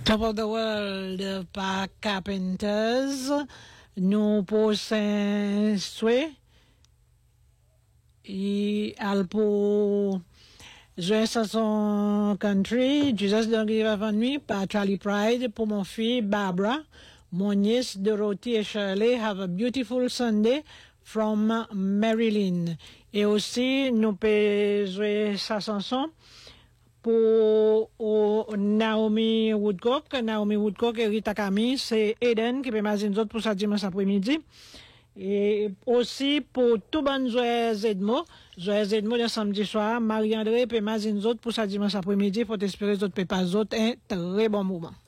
Top of the World par Carpenters. Nous pour Saint-Soué. Et pour jouer chanson country, Jesus Don't Give Up on Me par Charlie Pride pour mon fille Barbara. Mon nièce Dorothy et Shirley have a beautiful Sunday from Maryland. Et aussi, nous pouvons jouer sa chanson pour Naomi Woodcock et Rita Camille. C'est Eden qui peut m'azine autres pour sa dimanche après-midi. Et aussi pour tout bon joyeux Edmo le samedi soir. Marie-André peut m'azine autres pour sa dimanche après-midi pour t'espérer autres pépas autres un très bon moment.